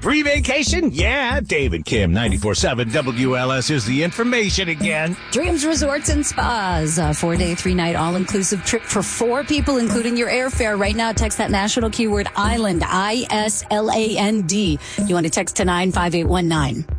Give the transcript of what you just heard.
Free vacation? Yeah, Dave and Kim, 94.7 WLS is the information again. Dreams Resorts and Spas, a 4-day, 3-night all-inclusive trip for 4 people, including your airfare. Right now, text that national keyword ISLAND, ISLAND. You want to text to 95819.